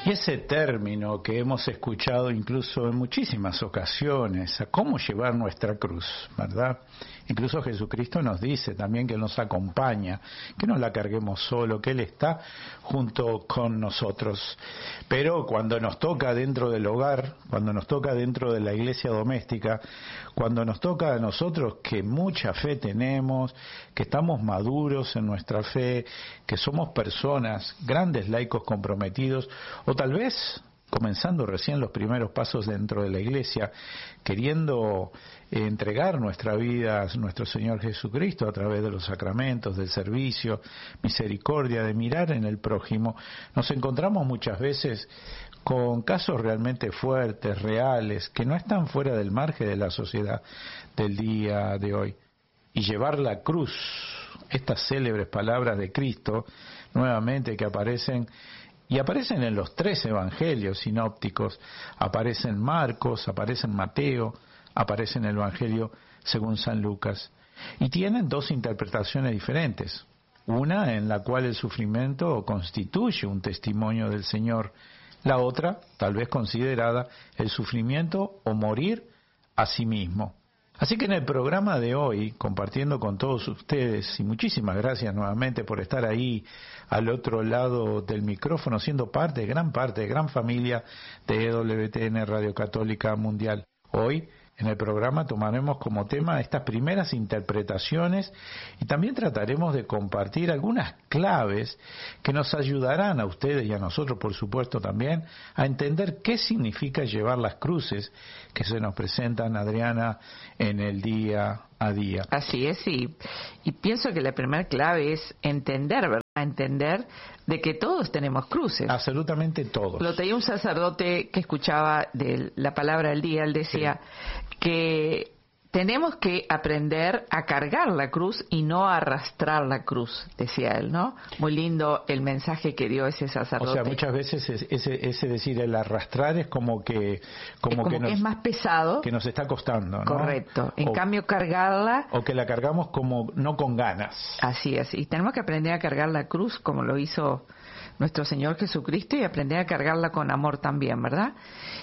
Y ese término que hemos escuchado incluso en muchísimas ocasiones, a cómo llevar nuestra cruz, ¿verdad? Incluso Jesucristo nos dice también que Él nos acompaña, que no la carguemos solo, que Él está junto con nosotros. Pero cuando nos toca dentro del hogar, cuando nos toca dentro de la iglesia doméstica, cuando nos toca a nosotros que mucha fe tenemos, que estamos maduros en nuestra fe, que somos personas, grandes laicos comprometidos, o tal vez comenzando recién los primeros pasos dentro de la iglesia, queriendo entregar nuestra vida a nuestro Señor Jesucristo a través de los sacramentos, del servicio, misericordia, de mirar en el prójimo, nos encontramos muchas veces con casos realmente fuertes, reales, que no están fuera del margen de la sociedad del día de hoy. Y llevar la cruz, estas célebres palabras de Cristo, nuevamente que aparecen en los 3 evangelios sinópticos, aparece en Marcos, aparece en Mateo, aparece en el Evangelio según San Lucas, y tienen 2 interpretaciones diferentes, una en la cual el sufrimiento constituye un testimonio del Señor, la otra, tal vez considerada, el sufrimiento o morir a sí mismo. Así que en el programa de hoy, compartiendo con todos ustedes, y muchísimas gracias nuevamente por estar ahí al otro lado del micrófono, siendo parte, gran familia de EWTN Radio Católica Mundial. Hoy, en el programa, tomaremos como tema estas primeras interpretaciones y también trataremos de compartir algunas claves que nos ayudarán a ustedes y a nosotros, por supuesto, también, a entender qué significa llevar las cruces que se nos presentan, Adriana, en el día a día. Así es, sí. Y pienso que la primera clave es entender, ¿verdad? Entender de que todos tenemos cruces. Absolutamente todos. Lo tenía un sacerdote que escuchaba de la palabra del día, él decía que tenemos que aprender a cargar la cruz y no a arrastrar la cruz, decía él, ¿no? Muy lindo el mensaje que dio ese sacerdote. O sea, muchas veces ese decir, el arrastrar es como que es más pesado. Que nos está costando, ¿no? Correcto. En cambio, cargarla... O que la cargamos como no con ganas. Así es. Y tenemos que aprender a cargar la cruz como lo hizo nuestro Señor Jesucristo y aprender a cargarla con amor también, ¿verdad?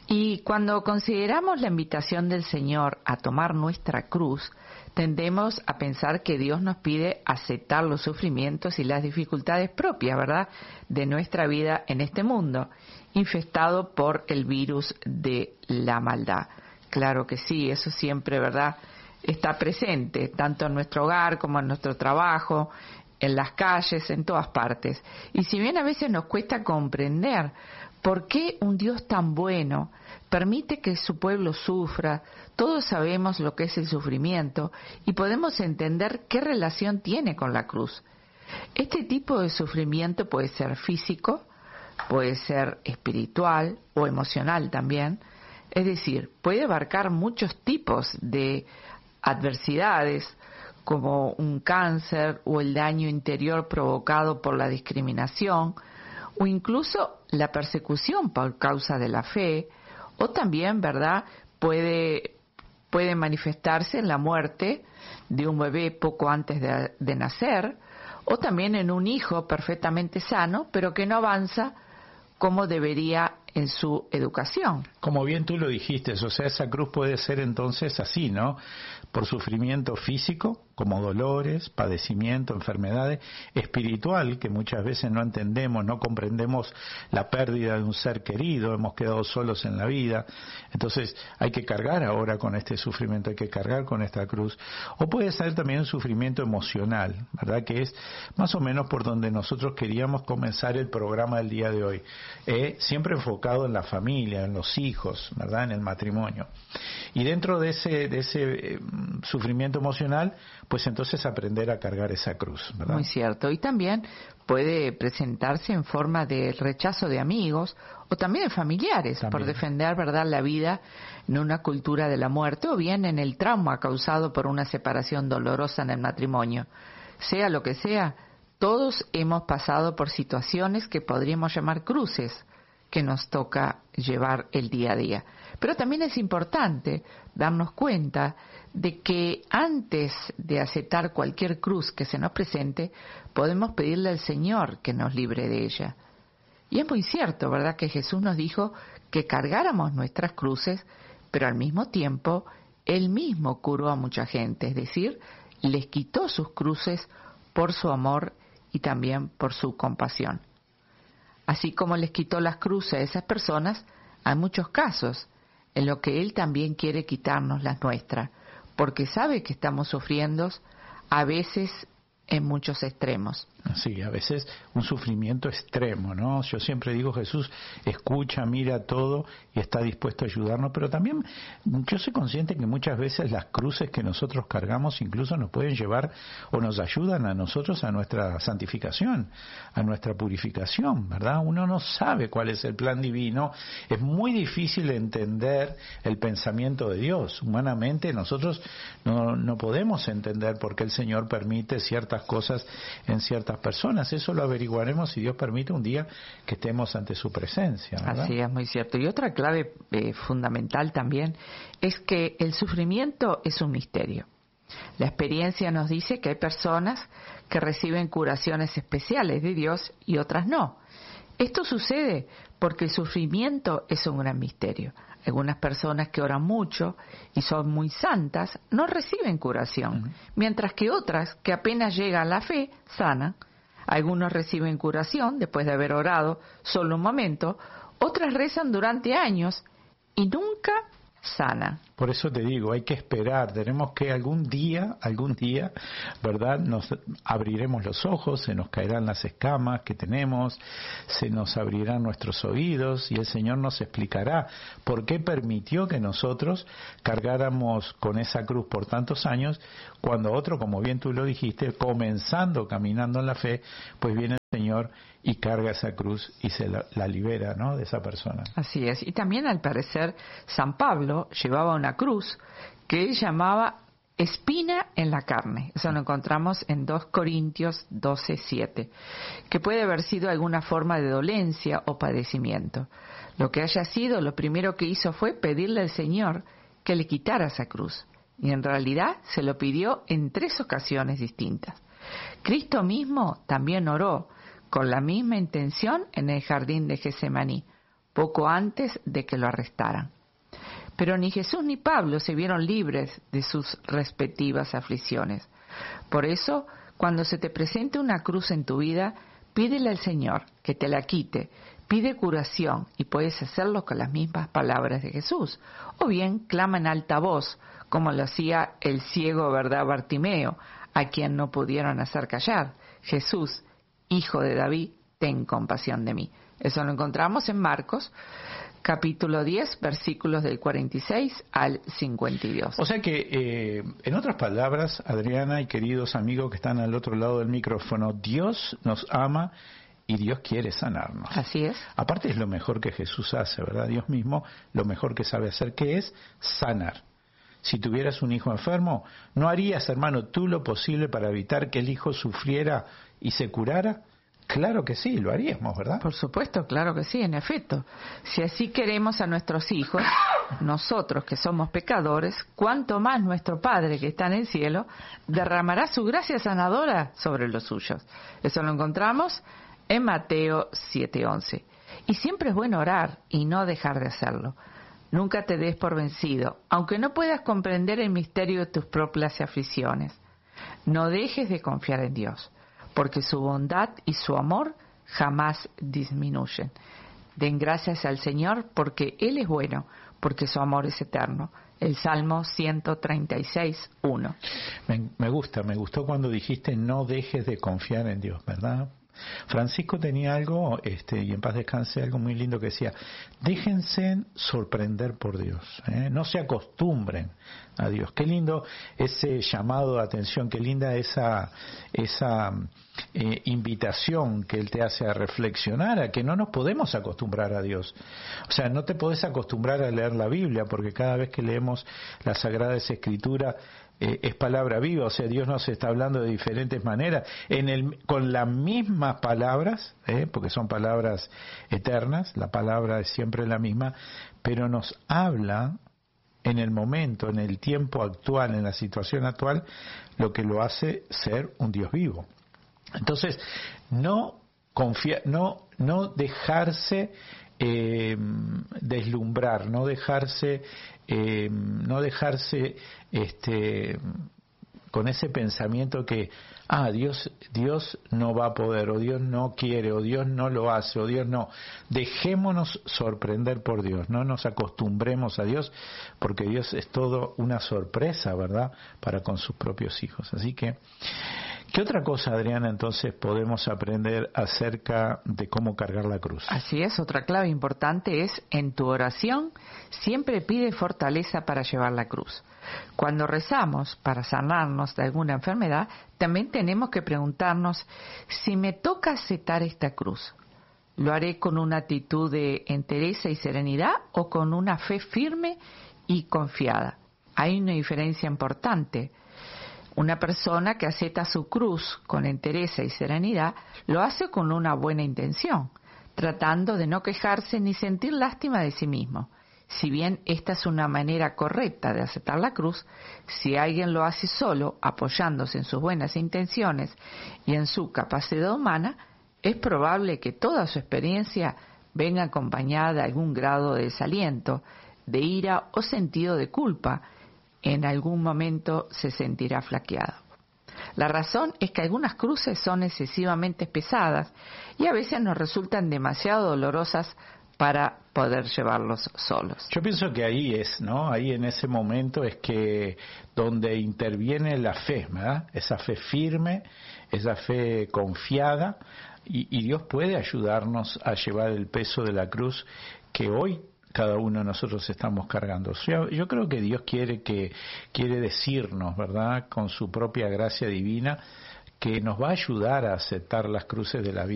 Y cuando consideramos la invitación del Señor a tomar nuestra cruz, tendemos a pensar que Dios nos pide aceptar los sufrimientos y las dificultades propias, ¿verdad?, de nuestra vida en este mundo, infestado por el virus de la maldad. Claro que sí, eso siempre, ¿verdad?, está presente, tanto en nuestro hogar como en nuestro trabajo, en las calles, en todas partes. Y si bien a veces nos cuesta comprender por qué un Dios tan bueno permite que su pueblo sufra, todos sabemos lo que es el sufrimiento y podemos entender qué relación tiene con la cruz. Este tipo de sufrimiento puede ser físico, puede ser espiritual o emocional también, es decir, puede abarcar muchos tipos de adversidades, como un cáncer o el daño interior provocado por la discriminación, o incluso la persecución por causa de la fe, o también, ¿verdad?, puede manifestarse en la muerte de un bebé poco antes de nacer, o también en un hijo perfectamente sano, pero que no avanza como debería en su educación. Como bien tú lo dijiste, o sea, esa cruz puede ser entonces así, ¿no? Por sufrimiento físico, como dolores, padecimiento, enfermedades, espiritual, que muchas veces no entendemos, no comprendemos la pérdida de un ser querido, hemos quedado solos en la vida, entonces hay que cargar ahora con este sufrimiento, hay que cargar con esta cruz. O puede ser también un sufrimiento emocional, ¿verdad? Que es más o menos por donde nosotros queríamos comenzar el programa del día de hoy, siempre enfocado en la familia, en los hijos, ¿verdad?, en el matrimonio. Y dentro de ese sufrimiento emocional, pues entonces aprender a cargar esa cruz, ¿verdad? Muy cierto. Y también puede presentarse en forma de rechazo de amigos o también de familiares por defender, ¿verdad?, la vida en una cultura de la muerte o bien en el trauma causado por una separación dolorosa en el matrimonio. Sea lo que sea, todos hemos pasado por situaciones que podríamos llamar cruces que nos toca llevar el día a día. Pero también es importante darnos cuenta de que antes de aceptar cualquier cruz que se nos presente, podemos pedirle al Señor que nos libre de ella. Y es muy cierto, ¿verdad?, que Jesús nos dijo que cargáramos nuestras cruces, pero al mismo tiempo Él mismo curó a mucha gente, es decir, les quitó sus cruces por su amor y también por su compasión. Así como les quitó las cruces a esas personas, hay muchos casos en los que Él también quiere quitarnos las nuestras, porque sabe que estamos sufriendo a veces en muchos extremos. Sí, a veces un sufrimiento extremo, ¿no? Yo siempre digo, Jesús escucha, mira todo y está dispuesto a ayudarnos, pero también yo soy consciente que muchas veces las cruces que nosotros cargamos incluso nos pueden llevar o nos ayudan a nosotros a nuestra santificación, a nuestra purificación, ¿verdad? Uno no sabe cuál es el plan divino, es muy difícil entender el pensamiento de Dios. Humanamente nosotros no podemos entender por qué el Señor permite ciertas cosas en ciertas personas. Eso lo averiguaremos si Dios permite un día que estemos ante su presencia, ¿verdad? Así es, muy cierto. Y otra clave fundamental también es que el sufrimiento es un misterio. La experiencia nos dice que hay personas que reciben curaciones especiales de Dios y otras no. Esto sucede porque el sufrimiento es un gran misterio. Algunas personas que oran mucho y son muy santas no reciben curación, mientras que otras que apenas llegan a la fe sanan. Algunos reciben curación después de haber orado solo un momento, otras rezan durante años y nunca sanan. Por eso te digo, hay que esperar, tenemos que algún día, ¿verdad? Nos abriremos los ojos, se nos caerán las escamas que tenemos, se nos abrirán nuestros oídos y el Señor nos explicará por qué permitió que nosotros cargáramos con esa cruz por tantos años, cuando otro, como bien tú lo dijiste, comenzando caminando en la fe, pues viene el Señor y carga esa cruz y se la libera, ¿no?, de esa persona. Así es. Y también, al parecer, San Pablo llevaba una cruz que él llamaba espina en la carne. Eso lo encontramos en 2 Corintios 12:7, que puede haber sido alguna forma de dolencia o padecimiento. Lo que haya sido, lo primero que hizo fue pedirle al Señor que le quitara esa cruz. Y en realidad se lo pidió en 3 ocasiones distintas. Cristo mismo también oró con la misma intención en el jardín de Getsemaní, poco antes de que lo arrestaran. Pero ni Jesús ni Pablo se vieron libres de sus respectivas aflicciones. Por eso, cuando se te presente una cruz en tu vida, pídele al Señor que te la quite, pide curación, y puedes hacerlo con las mismas palabras de Jesús. O bien, clama en alta voz, como lo hacía el ciego, ¿verdad?, Bartimeo, a quien no pudieron hacer callar: Jesús, Hijo de David, ten compasión de mí. Eso lo encontramos en Marcos, capítulo 10, versículos del 46 al 52. O sea que, en otras palabras, Adriana y queridos amigos que están al otro lado del micrófono, Dios nos ama y Dios quiere sanarnos. Así es. Aparte es lo mejor que Jesús hace, ¿verdad? Dios mismo lo mejor que sabe hacer, que es sanar. Si tuvieras un hijo enfermo, ¿no harías, hermano, tú lo posible para evitar que el hijo sufriera y se curara? Claro que sí, lo haríamos, ¿verdad? Por supuesto, claro que sí, en efecto. Si así queremos a nuestros hijos, nosotros que somos pecadores, cuánto más nuestro Padre que está en el cielo derramará su gracia sanadora sobre los suyos. Eso lo encontramos en Mateo 7:11. Y siempre es bueno orar y no dejar de hacerlo. Nunca te des por vencido, aunque no puedas comprender el misterio de tus propias aflicciones. No dejes de confiar en Dios, porque su bondad y su amor jamás disminuyen. Den gracias al Señor porque Él es bueno, porque su amor es eterno. El Salmo 136:1. Me gustó cuando dijiste no dejes de confiar en Dios, ¿verdad? Francisco tenía algo, y en paz descanse, algo muy lindo que decía: déjense sorprender por Dios, no se acostumbren a Dios. Qué lindo ese llamado de atención, qué linda esa invitación que Él te hace a reflexionar, a que no nos podemos acostumbrar a Dios. O sea, no te podés acostumbrar a leer la Biblia, porque cada vez que leemos la Sagrada Escritura, es palabra viva, o sea, Dios nos está hablando de diferentes maneras, con las mismas palabras, porque son palabras eternas, la palabra es siempre la misma, pero nos habla en el momento, en el tiempo actual, en la situación actual, lo que lo hace ser un Dios vivo. Entonces, no no dejarse deslumbrar, no dejarse con ese pensamiento que Dios no va a poder, o Dios no quiere, o Dios no lo hace, o Dios no. Dejémonos sorprender por Dios, no nos acostumbremos a Dios, porque Dios es todo una sorpresa, ¿verdad?, para con sus propios hijos. Así que, ¿qué otra cosa, Adriana, entonces podemos aprender acerca de cómo cargar la cruz? Así es, otra clave importante es, en tu oración, siempre pide fortaleza para llevar la cruz. Cuando rezamos para sanarnos de alguna enfermedad, también tenemos que preguntarnos, si me toca aceptar esta cruz, ¿lo haré con una actitud de entereza y serenidad o con una fe firme y confiada? Hay una diferencia importante. Una persona que acepta su cruz con entereza y serenidad lo hace con una buena intención, tratando de no quejarse ni sentir lástima de sí mismo. Si bien esta es una manera correcta de aceptar la cruz, si alguien lo hace solo, apoyándose en sus buenas intenciones y en su capacidad humana, es probable que toda su experiencia venga acompañada de algún grado de desaliento, de ira o sentido de culpa. En algún momento se sentirá flaqueado. La razón es que algunas cruces son excesivamente pesadas y a veces nos resultan demasiado dolorosas para poder llevarlos solos. Yo pienso que ahí es, ¿no? Ahí en ese momento es que donde interviene la fe, ¿verdad? Esa fe firme, esa fe confiada, y Dios puede ayudarnos a llevar el peso de la cruz que hoy cada uno de nosotros estamos cargando. Yo creo que Dios quiere decirnos, ¿verdad?, con su propia gracia divina, que nos va a ayudar a aceptar las cruces de la vida.